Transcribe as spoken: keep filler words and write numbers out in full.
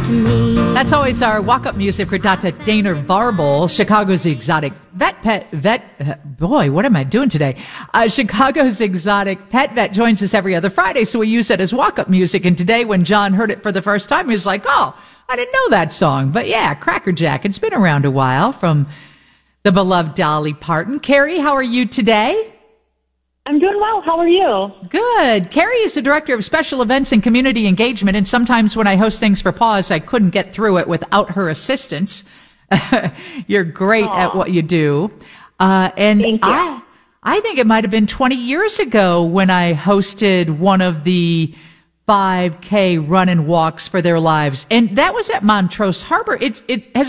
to me. That's always our walk-up music for Doctor Dana Varble, Chicago's exotic vet pet vet. Uh, boy, what am I doing today? Uh, Chicago's exotic pet vet joins us every other Friday, so we use it as walk-up music. And today, when John heard it for the first time, he was like, "Oh, I didn't know that song." But yeah, Cracker Jack. It's been around a while from the beloved Dolly Parton. Carrie, how are you today? I'm doing well. How are you? Good. Carrie is the director of special events and community engagement, and sometimes when I host things for Pause, I couldn't get through it without her assistance. You're great Aww. at what you do. Uh, and Thank you. I, I think it might have been twenty years ago when I hosted one of the five K run and walks for their lives. And that was at Montrose Harbor. It, it has